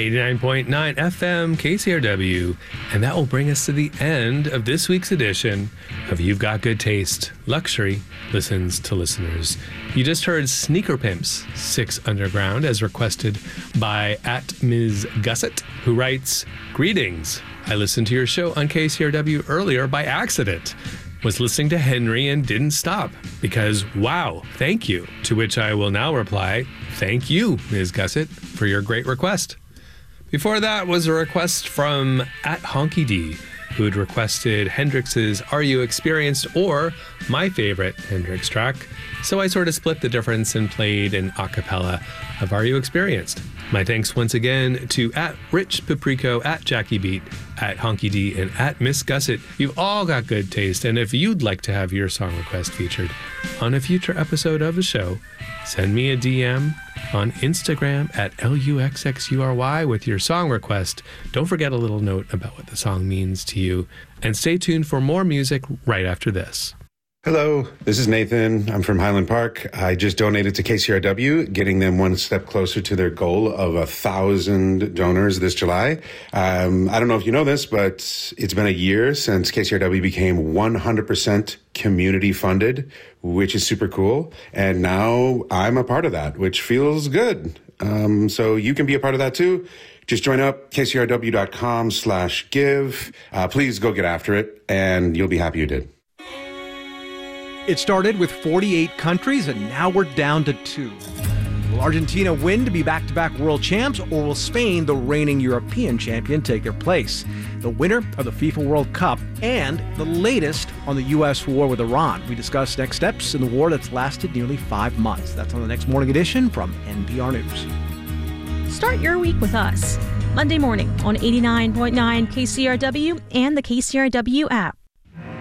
89.9 FM KCRW. And that will bring us to the end of this week's edition of You've Got Good Taste. Luxury listens to listeners. You just heard Sneaker Pimps, 6 Underground, as requested by @Ms. Gusset, who writes, "Greetings. I listened to your show on KCRW earlier by accident. Was listening to Henry and didn't stop because, wow, thank you." To which I will now reply, thank you, Ms. Gusset, for your great request. Before that was a request from @HonkyD, who had requested Hendrix's Are You Experienced, or my favorite Hendrix track. So I sort of split the difference and played an a cappella of Are You Experienced. My thanks once again to @RichPaprico, @JackieBeat, @HonkyD, and @Miss Gusset. You've all got good taste, and if you'd like to have your song request featured on a future episode of the show, send me a DM on Instagram @LUXXURY with your song request. Don't forget a little note about what the song means to you, and stay tuned for more music right after this. Hello, this is Nathan. I'm from Highland Park. I just donated to KCRW, getting them one step closer to their goal of 1,000 donors this July. I don't know if you know this, but it's been a year since KCRW became 100% community funded, which is super cool. And now I'm a part of that, which feels good. So you can be a part of that too. Just join up, kcrw.com/give. Please go get after it, and you'll be happy you did. It started with 48 countries, and now we're down to 2. Will Argentina win to be back-to-back world champs, or will Spain, the reigning European champion, take their place? The winner of the FIFA World Cup and the latest on the U.S. war with Iran. We discuss next steps in the war that's lasted nearly 5 months. That's on the next morning edition from NPR News. Start your week with us. Monday morning on 89.9 KCRW and the KCRW app.